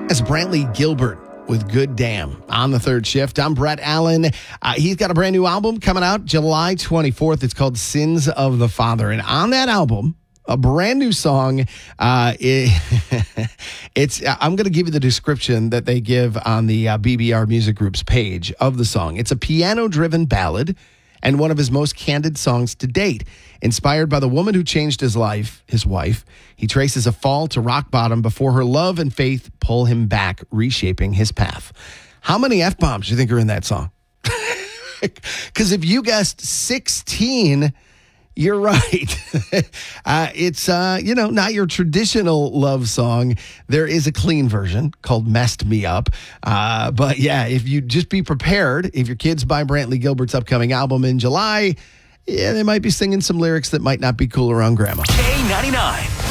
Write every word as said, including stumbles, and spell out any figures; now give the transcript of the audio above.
That's Brantley Gilbert with Good Damn on the third shift. I'm Brett Allen. Uh, he's got a brand new album coming out July twenty-fourth. It's called Sins of the Father. And on that album, a brand new song. Uh, it, it's. I'm going to give you the description that they give on the uh, B B R Music Group's page of the song. It's a piano-driven ballad and one of his most candid songs to date. Inspired by the woman who changed his life, his wife, he traces a fall to rock bottom before her love and faith pull him back, reshaping his path. How many F-bombs do you think are in that song? Because if you guessed sixteen, you're right. uh, it's, uh, you know, not your traditional love song. There is a clean version called Messed Me Up. Uh, but yeah, if you just be prepared, if your kids buy Brantley Gilbert's upcoming album in July, yeah, they might be singing some lyrics that might not be cool around grandma. K ninety-nine.